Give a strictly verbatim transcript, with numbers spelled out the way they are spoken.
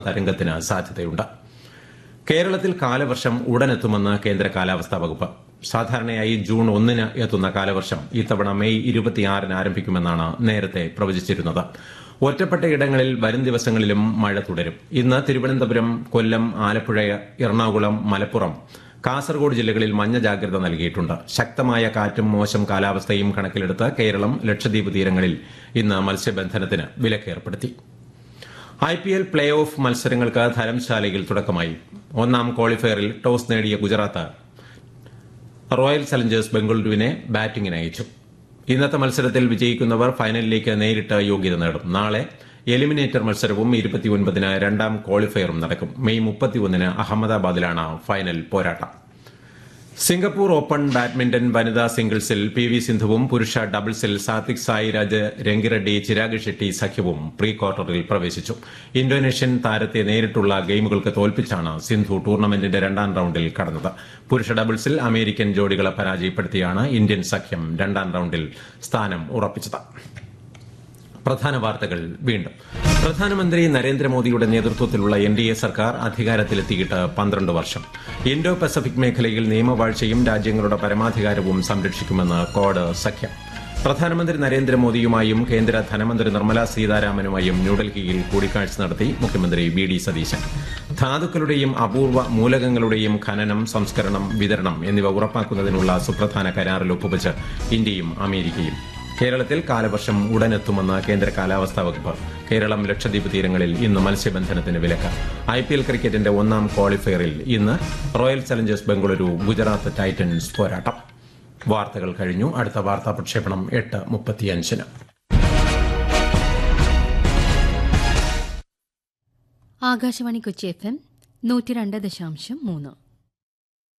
തരംഗത്തിന് സാധ്യതയുണ്ട്. കേരളത്തിൽ കാലവർഷം ഉടനെത്തുമെന്ന് കേന്ദ്ര കാലാവസ്ഥാ വകുപ്പ്. സാധാരണയായി ജൂൺ ഒന്നിന് എത്തുന്ന കാലവർഷം ഇത്തവണ മെയ് ഇരുപത്തിയാറിന് ആരംഭിക്കുമെന്നാണ് നേരത്തെ പ്രവചിച്ചിരുന്നത്. ഒറ്റപ്പെട്ട ഇടങ്ങളിൽ വരും ദിവസങ്ങളിലും മഴ തുടരും. ഇന്ന് തിരുവനന്തപുരം, കൊല്ലം, ആലപ്പുഴ, എറണാകുളം, മലപ്പുറം, കാസർഗോഡ് ജില്ലകളിൽ മഞ്ഞ ജാഗ്രത നൽകിയിട്ടുണ്ട്. ശക്തമായ കാറ്റും മോശം കാലാവസ്ഥയും കണക്കിലെടുത്ത് കേരളം, ലക്ഷദ്വീപ് തീരങ്ങളിൽ ഇന്ന് മത്സ്യബന്ധനത്തിന് വിലക്കേർപ്പെടുത്തി. I P L play off മത്സരങ്ങൾക്ക് ധരംശാലയിൽ തുടക്കമായി. ഒന്നാം ക്വാളിഫയറിൽ ടോസ് നേടിയ ഗുജറാത്ത് റോയൽ ചലഞ്ചേഴ്സ് ബംഗളൂരുവിനെ ബാറ്റിംഗിന് അയച്ചു. ഇന്നത്തെ മത്സരത്തിൽ വിജയിക്കുന്നവർ ഫൈനലിലേക്ക് നേരിട്ട് യോഗ്യത നേടും. നാളെ എലിമിനേറ്റർ മത്സരവും ഇരുപത്തിയൊൻപതിന് രണ്ടാം ക്വാളിഫയറും നടക്കും. മെയ് മുപ്പത്തിയൊന്നിന് അഹമ്മദാബാദിലാണ് ഫൈനൽ പോരാട്ടം. സിംഗപ്പൂർ ഓപ്പൺ ബാഡ്മിന്റൺ വനിതാ സിംഗിൾസിൽ പി വി സിന്ധുവും പുരുഷ ഡബിൾസിൽ സാത്വിക് സായിരാജ്, രംഗിറെഡ്ഡി, ചിരാഗ് ഷെട്ടി സഖ്യവും പ്രീ ക്വാർട്ടറിൽ പ്രവേശിച്ചു. ഇന്തോനേഷ്യൻ താരത്തെ നേരിട്ടുള്ള ഗെയിമുകൾക്ക് തോൽപ്പിച്ചാണ് സിന്ധു ടൂർണമെന്റിന്റെ രണ്ടാം റൌണ്ടിൽ കടന്നത്. പുരുഷ ഡബിൾസിൽ അമേരിക്കൻ ജോഡികളെ പരാജയപ്പെടുത്തിയാണ് ഇന്ത്യൻ സഖ്യം രണ്ടാം റൌണ്ടിൽ സ്ഥാനം ഉറപ്പിച്ചത്. പ്രധാന വാർത്തകൾ വീണ്ടും. പ്രധാനമന്ത്രി നരേന്ദ്രമോദിയുടെ നേതൃത്വത്തിലുള്ള എൻ ഡി എ സർക്കാർ അധികാരത്തിലെത്തിയിട്ട് പന്ത്രണ്ട് വർഷം. ഇൻഡോ പസഫിക് മേഖലയിൽ നിയമവാഴ്ചയും രാജ്യങ്ങളുടെ പരമാധികാരവും സംരക്ഷിക്കുമെന്ന് ക്വാഡ് സഖ്യം. പ്രധാനമന്ത്രി നരേന്ദ്രമോദിയുമായും കേന്ദ്ര ധനമന്ത്രി നിർമ്മലാ സീതാരാമനുമായും ന്യൂഡൽഹിയിൽ കൂടിക്കാഴ്ച നടത്തി മുഖ്യമന്ത്രി വി ഡി സതീശൻ. ധാതുക്കളുടെയും അപൂർവ മൂലകങ്ങളുടെയും ഖനനം, സംസ്കരണം, വിതരണം എന്നിവ ഉറപ്പാക്കുന്നതിനുള്ള സുപ്രധാന കരാറിൽ ഒപ്പുവച്ച് ഇന്ത്യയും അമേരിക്കയും. കേരളത്തിൽ കാലവർഷം ഉടനെത്തുമെന്ന് കേന്ദ്ര കാലാവസ്ഥാ വകുപ്പ്. കേരളം, ലക്ഷദ്വീപ് തീരങ്ങളിൽ ഇന്ന് മത്സ്യബന്ധനത്തിന് വിലക്ക്. ഐ പി എൽ ക്രിക്കറ്റിന്റെ ഒന്നാം ക്വാളിഫയറിൽ ഇന്ന് royal Challengers Bengaluru Gujarat Titans പോരാട്ടം. വാർത്തകൾ കഴിഞ്ഞു. അടുത്ത വാർത്താ പ്രക്ഷേപണം എട്ട് മുപ്പത്തിയഞ്ചിന്. ആകാശവാണി കൊച്ചി എഫ് എം നൂറ്റി രണ്ട് ദശാംശം മൂന്ന്.